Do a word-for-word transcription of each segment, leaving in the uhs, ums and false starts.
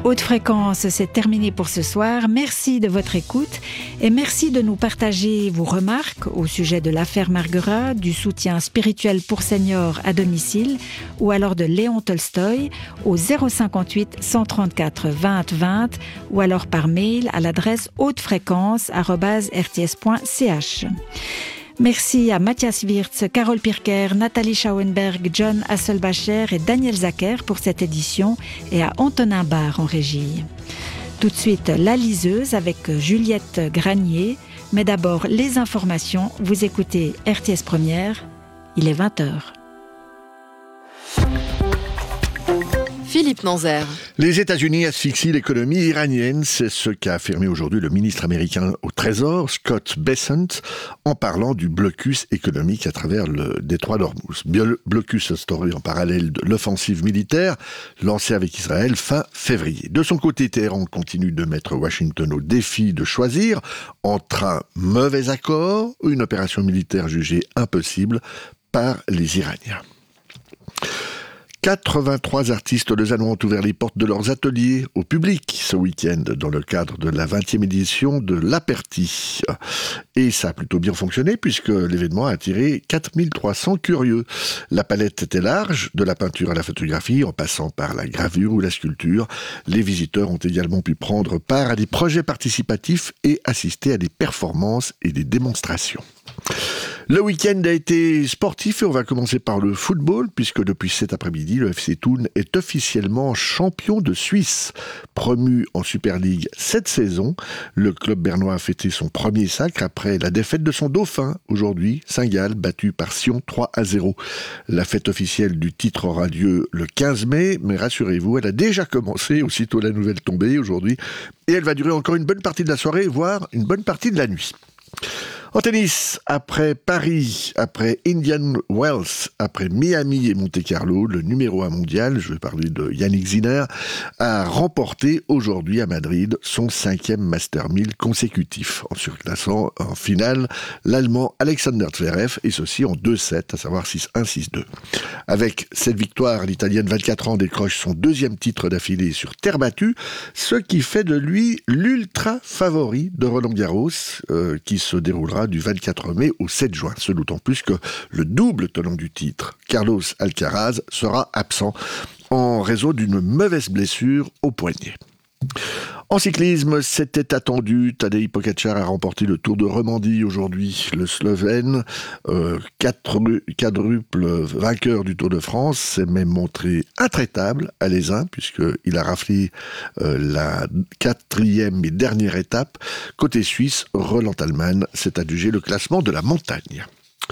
Haute fréquence, c'est terminé pour ce soir. Merci de votre écoute et merci de nous partager vos remarques au sujet de l'affaire Marguerat, du soutien spirituel pour seniors à domicile ou alors de Léon Tolstoï au zéro cinquante-huit cent trente-quatre vingt vingt ou alors par mail à l'adresse hautefréquence arobase r t s point c h. Merci à Mathias Wirtz, Carole Pirker, Nathalie Schauenberg, John Hasselbacher et Daniel Zacher pour cette édition et à Antonin Barre en régie. Tout de suite, La Liseuse avec Juliette Granier. Mais d'abord, les informations. Vous écoutez R T S Première. Il est vingt heures. Philippe Nanzer. Les États-Unis asphyxient l'économie iranienne, c'est ce qu'a affirmé aujourd'hui le ministre américain au Trésor, Scott Bessent, en parlant du blocus économique à travers le détroit d'Ormuz. Blocus instauré en parallèle de l'offensive militaire lancée avec Israël fin février. De son côté, Téhéran continue de mettre Washington au défi de choisir entre un mauvais accord ou une opération militaire jugée impossible par les Iraniens. quatre-vingt-trois artistes lausannois ont ouvert les portes de leurs ateliers au public ce week-end dans le cadre de la vingtième édition de l'Aperti. Et ça a plutôt bien fonctionné puisque l'événement a attiré quatre mille trois cents curieux. La palette était large, de la peinture à la photographie, en passant par la gravure ou la sculpture. Les visiteurs ont également pu prendre part à des projets participatifs et assister à des performances et des démonstrations. Le week-end a été sportif et on va commencer par le football puisque depuis cet après-midi, le F C Thun est officiellement champion de Suisse. Promu en Super League cette saison, le club bernois a fêté son premier sacre après la défaite de son dauphin aujourd'hui, Saint-Gall, battu par Sion trois à zéro. La fête officielle du titre aura lieu le quinze mai, mais rassurez-vous, elle a déjà commencé aussitôt la nouvelle tombée aujourd'hui et elle va durer encore une bonne partie de la soirée, voire une bonne partie de la nuit. En tennis, après Paris, après Indian Wells, après Miami et Monte-Carlo, le numéro un mondial, je vais parler de Yannick Sinner, a remporté aujourd'hui à Madrid son cinquième Master mille consécutif, en surclassant en finale l'Allemand Alexander Zverev, et ceci en deux sets, à savoir six un six deux. Avec cette victoire, l'Italienne vingt-quatre ans décroche son deuxième titre d'affilée sur terre battue, ce qui fait de lui l'ultra favori de Roland-Garros, euh, qui se déroulera du vingt-quatre mai au sept juin. Ce d'autant plus que le double tenant du titre, Carlos Alcaraz, sera absent en raison d'une mauvaise blessure au poignet. En cyclisme, c'était attendu. Tadej Pogačar a remporté le Tour de Romandie aujourd'hui. Le Slovène, euh, quadruple vainqueur du Tour de France, s'est même montré intraitable à l'Aisin, puisqu'il a raflé euh, la quatrième et dernière étape. Côté suisse, Roland Thalmann s'est adjugé le classement de la montagne.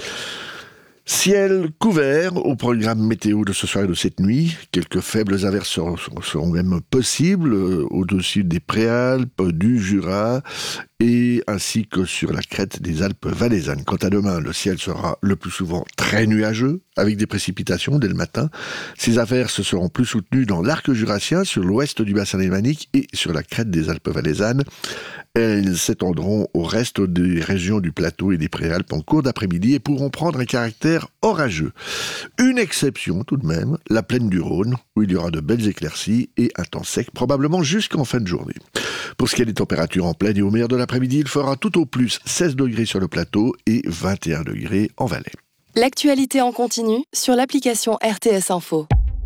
Ciel couvert au programme météo de ce soir et de cette nuit. Quelques faibles averses seront, seront même possibles euh, au-dessus des Préalpes, du Jura et ainsi que sur la crête des Alpes valaisannes. Quant à demain, le ciel sera le plus souvent très nuageux, avec des précipitations dès le matin. Ces averses seront plus soutenues dans l'arc jurassien, sur l'ouest du bassin lémanique et sur la crête des Alpes valaisannes. Elles s'étendront au reste des régions du plateau et des Préalpes en cours d'après-midi et pourront prendre un caractère orageux. Une exception tout de même, la plaine du Rhône, où il y aura de belles éclaircies et un temps sec, probablement jusqu'en fin de journée. Pour ce qui est des températures en plaine et au meilleur de l'après-midi, il fera tout au plus seize degrés sur le plateau et vingt et un degrés en Valais. L'actualité en continu sur l'application R T S Info.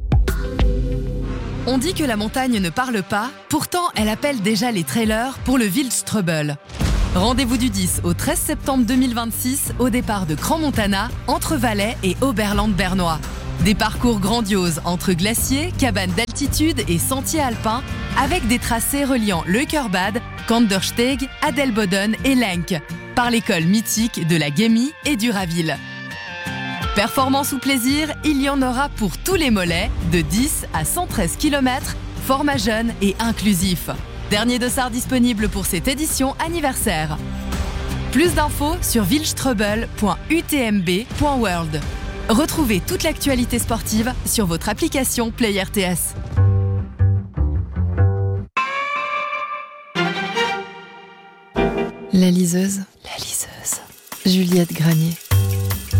On dit que la montagne ne parle pas, pourtant elle appelle déjà les trailers pour le Wildstrubel. Rendez-vous du dix au treize septembre deux mille vingt-six au départ de Crans-Montana, entre Valais et Oberland-Bernois. Des parcours grandioses entre glaciers, cabanes d'altitude et sentiers alpins, avec des tracés reliant Leukerbad, Kandersteg, Adelboden et Lenk, par l'école mythique de la Gemmi et du Raville. Performance ou plaisir, il y en aura pour tous les mollets, de dix à cent treize kilomètres, format jeune et inclusif. Dernier dossard disponible pour cette édition anniversaire. Plus d'infos sur wildstrubel point u t m b point world. Retrouvez toute l'actualité sportive sur votre application Play R T S. La liseuse, la liseuse. Juliette Granier.